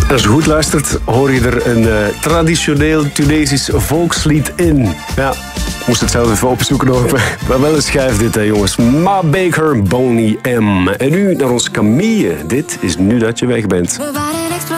En als je goed luistert, hoor je er een traditioneel Tunesisch volkslied in. Ja, ik moest het zelf even opzoeken nog. Maar wel een schijf dit, hè, jongens. Ma Baker, Boney M. En nu naar ons Camille. Dit is Nu Dat Je Weg Bent.